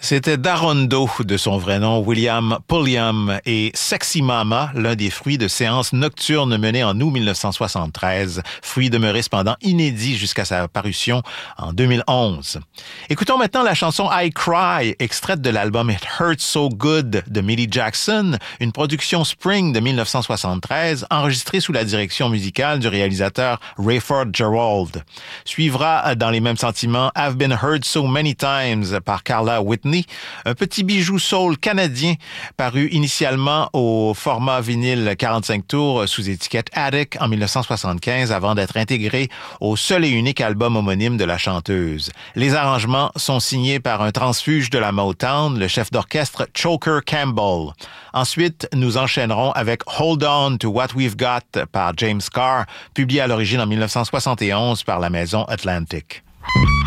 C'était Darondo, de son vrai nom, William Pulliam, et Sexy Mama, l'un des fruits de séances nocturnes menées en août 1973, fruit demeuré cependant inédit jusqu'à sa parution en 2011. Écoutons maintenant la chanson I Cry, extraite de l'album It Hurts So Good de Millie Jackson, une production Spring de 1973, enregistrée sous la direction musicale du réalisateur Rayford Gerald. Suivra, dans les mêmes sentiments, I've Been Heard So Many Times par Carla Whitney, un petit bijou soul canadien paru initialement au format vinyle 45 tours sous étiquette Attic en 1975 avant d'être intégré au seul et unique album homonyme de la chanteuse. Les arrangements sont signés par un transfuge de la Motown, le chef d'orchestre Choker Campbell. Ensuite, nous enchaînerons avec Hold On to What We've Got par James Carr, publié à l'origine en 1971 par la maison Atlantic.